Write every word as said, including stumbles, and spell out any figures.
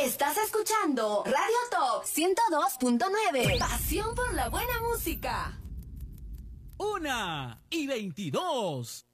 Estás escuchando Radio Top ciento dos punto nueve. Pasión por la buena música. Una y veintidós.